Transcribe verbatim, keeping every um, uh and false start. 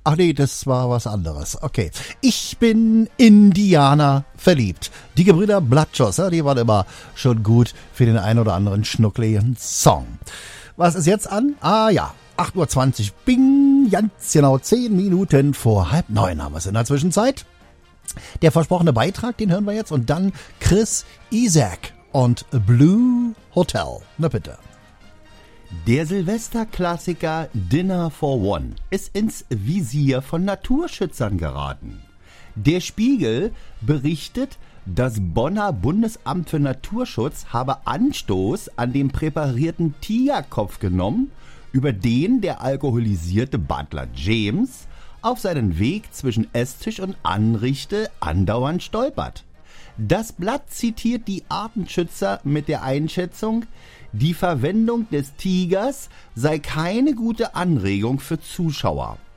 Ach nee, das war was anderes. Okay. Ich bin Indianer verliebt. Die Gebrüder Bloodjoss, ja, die waren immer schon gut für den einen oder anderen schnuckligen Song. Was ist jetzt an? Ah ja, acht Uhr zwanzig. Bing, ganz genau zehn Minuten vor halb neun haben wir es in der Zwischenzeit. Der versprochene Beitrag, den hören wir jetzt. Und dann Chris Isaak und Blue Hotel. Na bitte. Der Silvesterklassiker Dinner for One ist ins Visier von Naturschützern geraten. Der Spiegel berichtet, das Bonner Bundesamt für Naturschutz habe Anstoß an dem präparierten Tigerkopf genommen, über den der alkoholisierte Butler James auf seinen Weg zwischen Esstisch und Anrichte andauernd stolpert. Das Blatt zitiert die Artenschützer mit der Einschätzung, die Verwendung des Tigers sei keine gute Anregung für Zuschauer.